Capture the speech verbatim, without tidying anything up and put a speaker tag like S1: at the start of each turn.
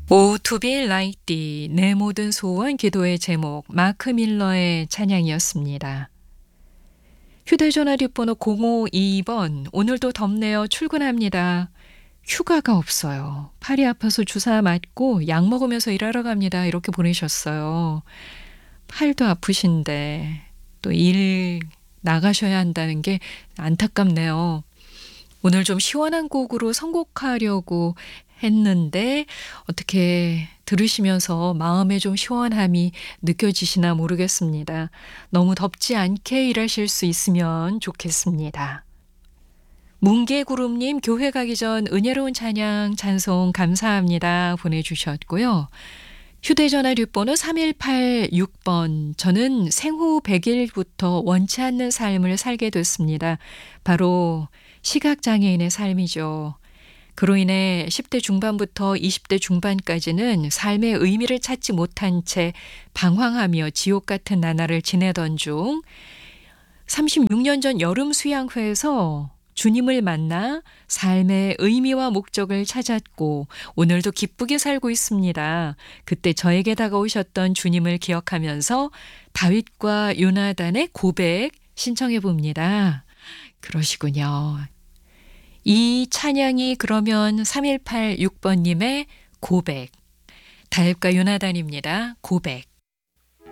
S1: Oh to be like thee 내 모든 소원 기도의 제목 마크 밀러의 찬양이었습니다. 휴대전화 뒷번호 공오이이 번 오늘도 덥네요. 출근합니다. 휴가가 없어요. 팔이 아파서 주사 맞고 약 먹으면서 일하러 갑니다. 이렇게 보내셨어요. 팔도 아프신데 또 일 나가셔야 한다는 게 안타깝네요. 오늘 좀 시원한 곡으로 선곡하려고 했는데 어떻게 들으시면서 마음에 좀 시원함이 느껴지시나 모르겠습니다. 너무 덥지 않게 일하실 수 있으면 좋겠습니다. 뭉게구름님 교회 가기 전 은혜로운 찬양 찬송 감사합니다 보내주셨고요. 휴대전화 뒷번호 삼일팔육 번 저는 생후 백 일부터 원치 않는 삶을 살게 됐습니다. 바로 시각장애인의 삶이죠. 그로 인해 십 대 중반부터 이십 대 중반까지는 삶의 의미를 찾지 못한 채 방황하며 지옥 같은 나날을 지내던 중 삼십육 년 전 여름 수양회에서 주님을 만나 삶의 의미와 목적을 찾았고 오늘도 기쁘게 살고 있습니다. 그때 저에게 다가오셨던 주님을 기억하면서 다윗과 요나단의 고백 신청해 봅니다. 그러시군요. 이 찬양이 그러면 삼일팔육 번님의 고백, 다윗과 요나단입니다. 고백.